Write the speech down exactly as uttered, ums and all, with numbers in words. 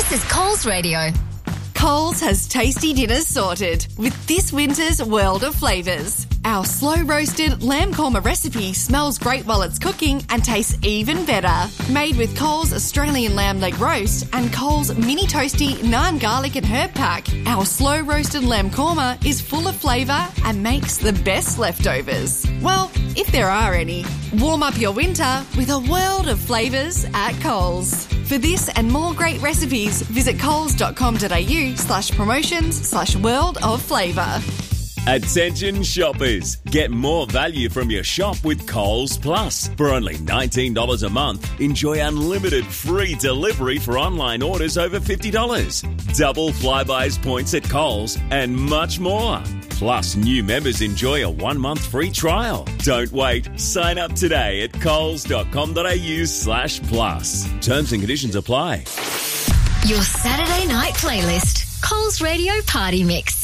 This is Coles Radio. Coles has tasty dinners sorted with this winter's world of flavours. Our slow-roasted lamb korma recipe smells great while it's cooking and tastes even better. Made with Coles Australian lamb leg roast and Coles mini toasty naan garlic and herb pack, our slow-roasted lamb korma is full of flavour and makes the best leftovers. Well, if there are any. Warm up your winter with a world of flavours at Coles. For this and more great recipes, visit coles.com.au slash promotions slash world of flavour. Attention shoppers, get more value from your shop with Coles Plus. For only nineteen dollars a month, enjoy unlimited free delivery for online orders over fifty dollars. Double Flybuys points at Coles and much more. Plus, new members enjoy a one-month free trial. Don't wait. Sign up today at coles.com.au slash plus. Terms and conditions apply. Your Saturday night playlist. Coles Radio Party Mix.